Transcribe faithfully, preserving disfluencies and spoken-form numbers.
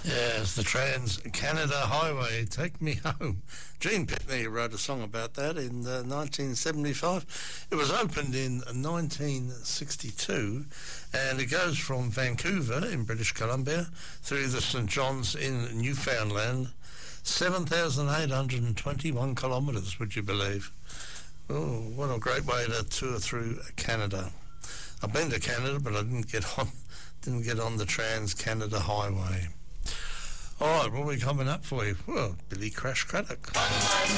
Yes, the Trans-Canada Highway, Take Me Home. Gene Pitney wrote a song about that in uh, nineteen seventy-five. It was opened in nineteen sixty-two, and it goes from Vancouver in British Columbia through the Saint John's in Newfoundland, seven thousand eight hundred twenty-one kilometres, would you believe? Oh, what a great way to tour through Canada. I've been to Canada, but I didn't get on, didn't get on the Trans-Canada Highway. All right, what are we coming up for you? Well, Billy Crash Craddock.